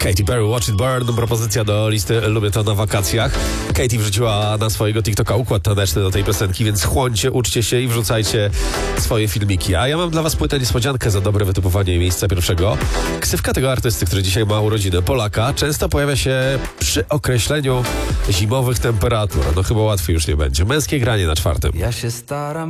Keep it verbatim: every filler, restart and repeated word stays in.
Katy Perry, Watch It Burn, propozycja do listy Lubię to na wakacjach. Katy wrzuciła na swojego TikToka układ taneczny do tej piosenki, więc chłońcie, uczcie się i wrzucajcie swoje filmiki. A ja mam dla was płytę niespodziankę za dobre wytypowanie miejsca pierwszego. Ksywka tego artysty, który dzisiaj ma urodziny, Polaka, często pojawia się przy określeniu zimowych temperatur. No chyba łatwiej już nie będzie. Męskie granie na czwartym. Ja się staram